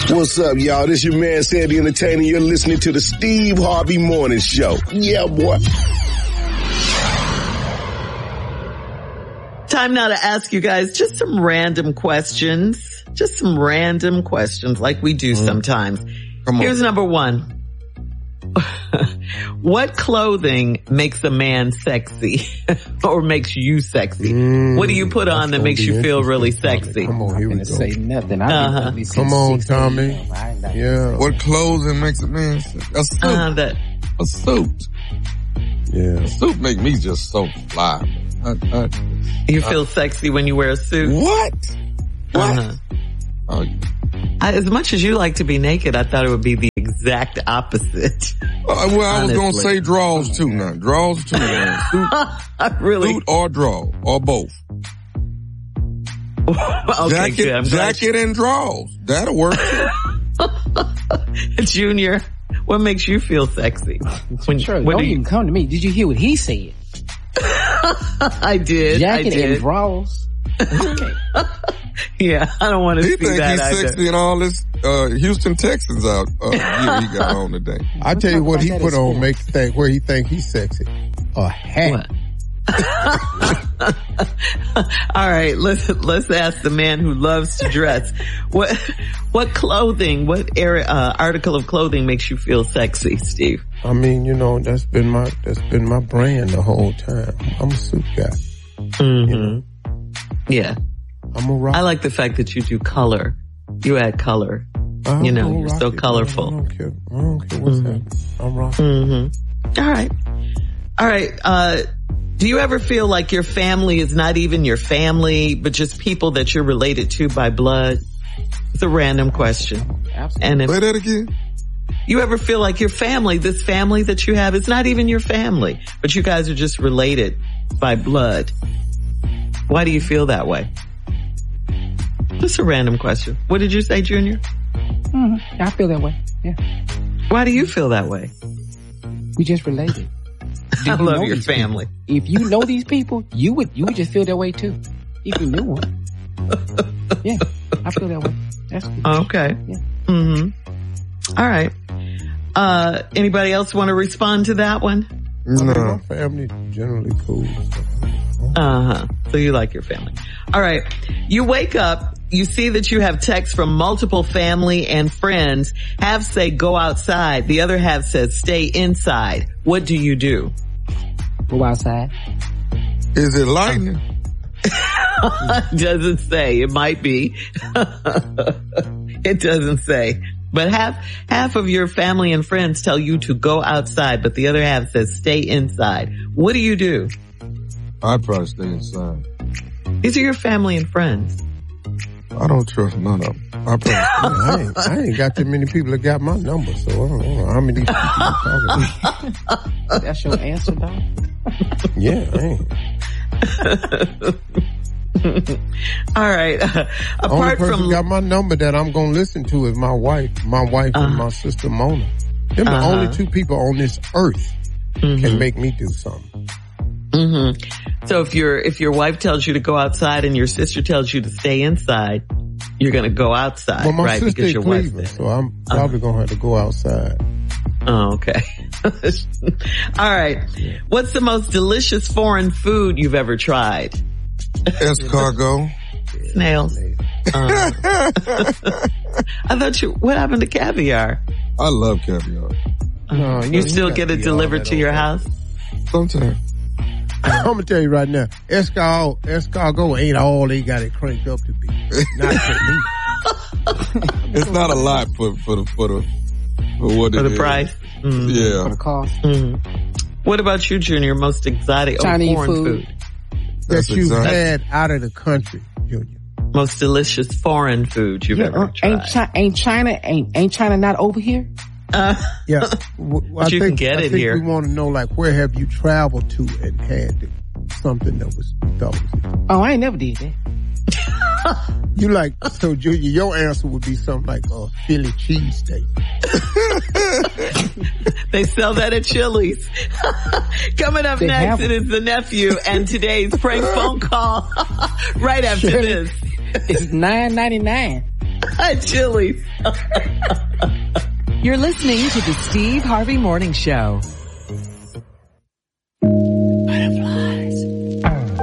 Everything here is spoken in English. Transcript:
What's up, y'all? This your man, Sandy Entertainer. You're listening to the Steve Harvey Morning Show. Yeah, boy. Time now to ask you guys just some random questions. Just some random questions like we do sometimes. Here's number one. What clothing makes a man sexy or makes you sexy? What do you put on that makes you feel really sexy? Come on, here we go. Say nothing. Come on, Tommy. Yeah. What clothing makes a man sexy? A suit. A suit. Yeah. A suit make me just so fly. You feel sexy when you wear a suit? What? What? Oh, yeah. As much as you like to be naked, I thought it would be the exact opposite. Well, I was going to say draws too now. Draws too now. Suit or draw or both. Okay, jacket and draws. That'll work too. Junior, what makes you feel sexy? Don't even come to me. Did you hear what he said? I did. Jacket and draws. Okay. Yeah, I don't want to see that either. He think he's sexy and all this Houston Texans out he got on today. I tell you what he put on make you think where he think he's sexy. A hat. All right, let's ask the man who loves to dress. What clothing, article of clothing makes you feel sexy, Steve? I mean, that's been my brand the whole time. I'm a suit guy. Yeah. I'm a rock. I like the fact that you do color. You add color. You're so colorful. I don't care what's happening. I'm rocking. All right. Do you ever feel like your family is not even your family, but just people that you're related to by blood? It's a random question. Absolutely. Say that again. You ever feel like your family, this family that you have, it's not even your family, but you guys are just related by blood? Why do you feel that way? Just a random question. What did you say, Junior? I feel that way. Yeah. Why do you feel that way? We just related. I love your family. If you know these people, you would just feel that way too. If you knew them. Yeah, I feel that way. That's good. Okay. Yeah. All right. Anybody else want to respond to that one? No. My family generally cool. So you like your family. All right. You wake up, you see that you have texts from multiple family and friends. Half say go outside. The other half says stay inside. What do you do? Go outside. Is it lightning? Doesn't say. It might be. It doesn't say. But half of your family and friends tell you to go outside, but the other half says stay inside. What do you do? I'd probably stay inside. These are your family and friends. I don't trust none of them. I ain't got that many people that got my number, so I don't know how many people you're talking to. That's your answer, dog? Yeah, I ain't. All right. Only person got my number that I'm gonna listen to is my wife and my sister Mona. Them the only two people on this earth can make me do something. So if your wife tells you to go outside and your sister tells you to stay inside, you're gonna go outside, well, my right? Sister Because your wife's there. So I'm probably gonna have to go outside. Oh, okay. All right. What's the most delicious foreign food you've ever tried? Escargot. Snails. I thought what happened to caviar? I love caviar. You still get it delivered to your house? Sometimes. I'm gonna tell you right now, escargot ain't all they got it cranked up to be. Not for me. It's not a lot for what for the price. Yeah. For the cost. What about you, Junior? Most exotic Chinese foreign food that you've had out of the country, Junior. Most delicious foreign food you've ever tried. Ain't China not over here? Yeah. But you can get it here. We want to know, like, where have you traveled to and had something that was thought was. Oh, I ain't never did that. You like, so Junior, your answer would be something like a Philly cheesesteak. They sell that at Chili's. Coming up next, it is the nephew and today's prank phone call right after this. It's $9.99. At Chili's. You're listening to the Steve Harvey Morning Show.